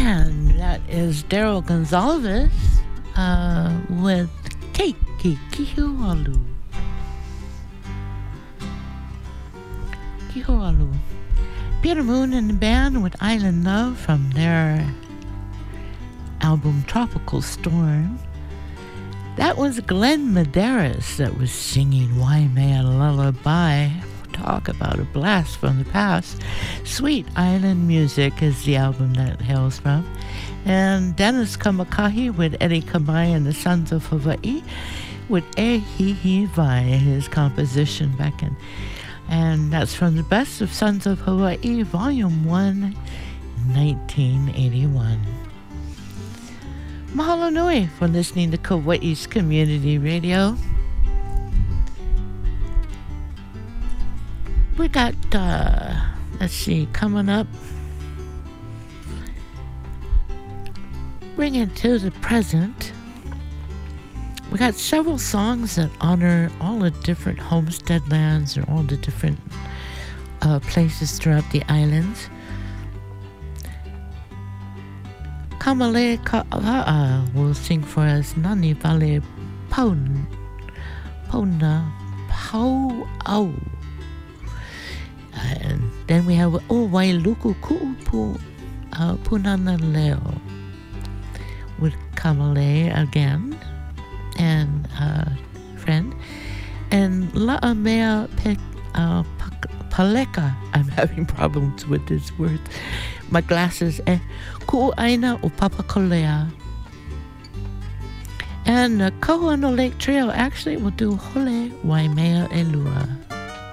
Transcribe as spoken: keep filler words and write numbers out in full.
And that is Daryl Gonzalez uh, with Keiki Kihualu. Kihualu. Peter Moon and the band with Island Love from their album Tropical Storm. That was Glenn Medeiros that was singing Waimea Lullaby. Talk about a blast from the past. Sweet Island Music is the album that it hails from. And Dennis Kamakahi with Eddie Kamai and the Sons of Hawaii with E Hi Hi Vai, his composition back in. And that's from the Best of Sons of Hawaii, Volume one, nineteen eighty-one. Mahalo nui for listening to Kauai's Community Radio. We got, uh, let's see, coming up, bring it to the present. We got several songs that honor all the different homestead lands or all the different uh, places throughout the islands. Kamale Ka'a will sing for us Nani Vale Paun Pauna Pau Au. And then we have O Wailuku Ku'upu uh, Punana Leo with Kamale again and uh, friend. And La'amea Pe, uh, Paleka. I'm having problems with this word. My glasses. Eh, Ku'aina o Papakolea. And uh, Kahuano Lake Trio actually will do Hole Waimea Elua.